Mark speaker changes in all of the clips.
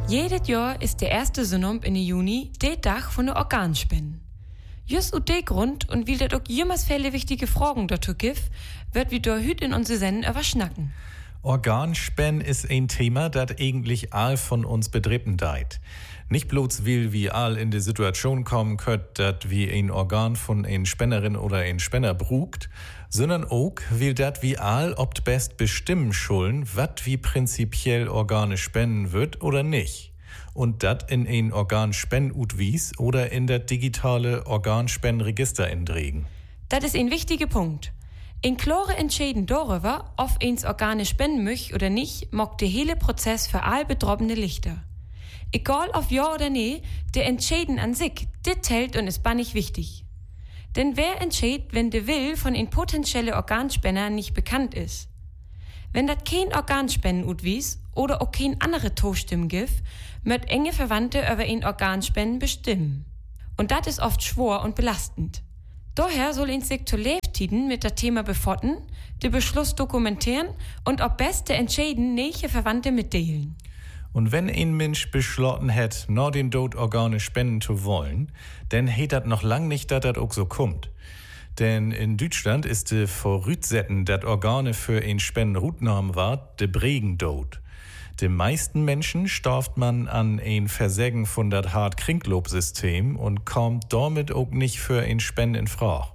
Speaker 1: Jedes Jahr ist der erste Sonntag in Juni der Tag von der Organspende. Just aus dem Grund und weil das auch jemals viele wichtige Fragen dazu gibt, wird wir da heute in unsere Sendung überschnacken.
Speaker 2: Organspende ist ein Thema, das eigentlich all von uns bedrippen deit. Nicht bloß will wir all in die Situation kommen könnt, dass wir ein Organ von ein Spenderin oder ein Spender brugt, sondern auch will dat wir all obt best bestimmen schulden, wat wie prinzipiell Organe spenden wird oder nicht. Und dat in ein Organspendutwies oder in das digitale Organspendenregister indregen.
Speaker 1: Das ist ein wichtiger Punkt. In klare Entscheiden darüber, ob eins Organe spenden möcht oder nicht, mag der hele Prozess für all Betroffene lichter. Egal ob ja oder nee, der Entscheiden an sich, der zählt und ist bannig wichtig. Denn wer entscheidet, wenn der Will von ein potenziellen Organspender nicht bekannt ist? Wenn das kein Organspenden-Utwies oder auch kein andere Tostimmen gibt, möcht enge Verwandte über ein Organspenden bestimmen. Und das ist oft schwer und belastend. Daher soll ein sich zu Lebtiden mit dem Thema befassen, den Beschluss dokumentieren und ob beste entscheiden, welche Verwandte mitteilen.
Speaker 2: Und wenn ein Mensch beschlossen hat, nach den Tod Organe spenden zu wollen, dann heißt das noch lang nicht, dass das auch so kommt. Denn in Deutschland ist de Vorrütsetten, dass Organe für ein Spendenrutnamen war, de Bregendod. Den meisten Menschen starft man an ein Versägen von dat Hart-Kringlob-System und kommt damit auch nicht für ein Spenden in Frage.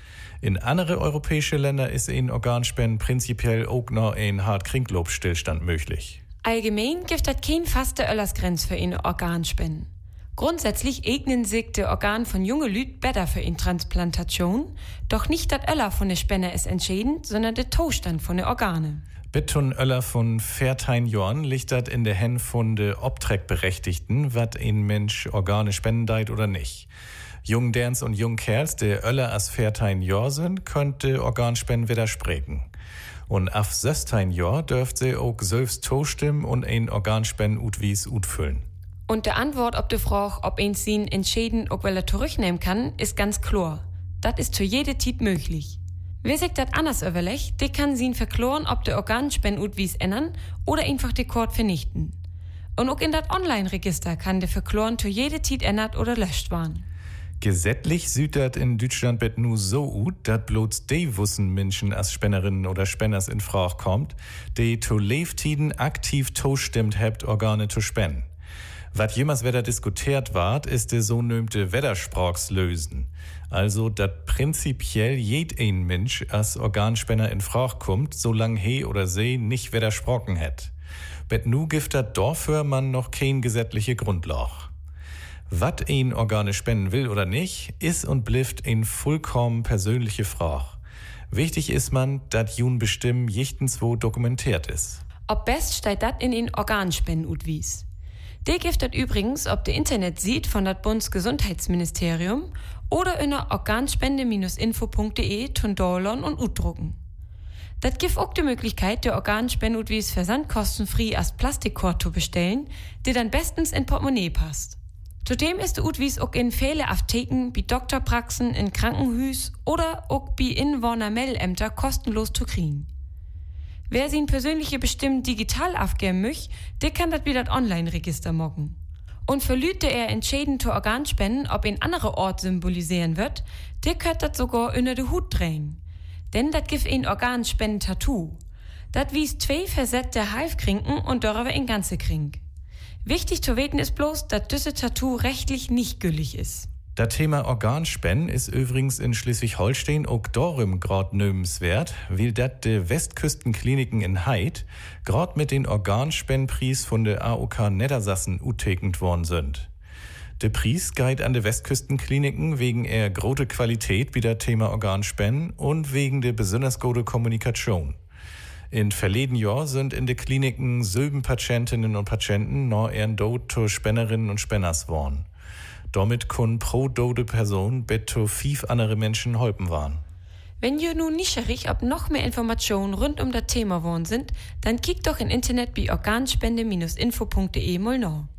Speaker 2: In andere europäische Länder ist ein Organspenden prinzipiell auch noch ein Hart-Kringlob-Stillstand möglich.
Speaker 1: Allgemein gibt es keine feste Öllersgrenze für eine Organspende. Grundsätzlich eignen sich die Organe von jungen Lüt besser für eine Transplantation, doch nicht das Öller von der Spende ist entscheidend, sondern der Zustand von den Organen.
Speaker 2: Bittun Öller von 14 Jahren liegt das in der Hand von de Obtreckberechtigten, wat ein Mensch Organe spenden deit oder nicht. Jung Derns und Jung Kerls, der Öller as 14 Jahr sind, könnte Organspenden widersprechen. Und af 16 Jahr dürft sie auch selbst zustimmen und ein Organspenden-Utwies utfüllen.
Speaker 1: Und der Antwort auf die Frage, ob ein sie entscheiden, auch weil er zurücknehmen kann, ist ganz klar. Das ist zu jeder Zeit möglich. Wer sich das anders überlegt, der kann sie verkloren, ob der Organspenden-Utwies ändern oder einfach die Kord vernichten. Und auch in das Online-Register kann der verkloren zu jeder Zeit ändert oder löscht werden.
Speaker 2: Gesetzlich sieht das in Deutschland bet nur so ut, dass bloß die wussen Menschen als Spenderinnen oder Spenders in Frage kommt, die zu Lebtiden aktiv zustimmt habt, Organe zu spenden. Was jemals wieder diskutiert ward, ist der sogenannte Widersprachslösen. Also, dass prinzipiell ein Mensch als Organspender in Frage kommt, solange he oder sie nicht widersprochen hat. Bet nu gibt das dafür man noch kein gesetzliche Grundlage. Was ein Organe spenden will oder nicht, ist und bleibt eine vollkommen persönliche Frage. Wichtig ist man, dass jun bestimmen jichtenswo dokumentiert ist.
Speaker 1: Ob best steht das in den Organspenden-Utwies. Der gibt das übrigens ob der Internetseite von das Bundesgesundheitsministerium oder in der organspende-info.de zum downloaden und utdrucken. Das gibt auch die Möglichkeit, der Organspenden-Utwies versandkostenfrei als Plastikkort zu bestellen, der dann bestens in Portemonnaie passt. Zudem ist der Utwies auch in viele Apotheken, bei Doktorpraxen, in Krankenhüs oder auch bei Inwohnermeldeämter kostenlos zu kriegen. Wer sein persönliche Bestimmen digital aufgeben möchte, der kann das wieder das Online-Register mocken. Und für Leute, die entscheiden zu Organspenden, ob ein anderer Ort symbolisieren wird, der könnt das sogar unter den Hut drehen. Denn das gibt ein Organspenden-Tattoo. Das wies 2 versetzte Halbkrinken und darüber ein ganze Krink. Wichtig zu wissen ist bloß, dass dieses Tattoo rechtlich nicht gültig ist.
Speaker 2: Das Thema Organspenden ist übrigens in Schleswig-Holstein auch darum grad nömenswert, weil dat de Westküstenkliniken in Heid grad mit den Organspendenpreis von der AOK Niedersassen utekend worden sind. Der Preis geht an de Westküstenkliniken wegen eher große Qualität wie das Thema Organspenden und wegen der besonders gute Kommunikation. In verleden Jahr sind in de Kliniken 7 Patientinnen und Patienten noch ihren Tod zu Spenderinnen und Spenders worden. Damit können pro dode Person bis zu 5 andere Menschen helfen waren.
Speaker 1: Wenn ihr nun neugierig ob noch mehr Informationen rund um das Thema worden sind, dann kickt doch im Internet bei organspende-info.de mal nach.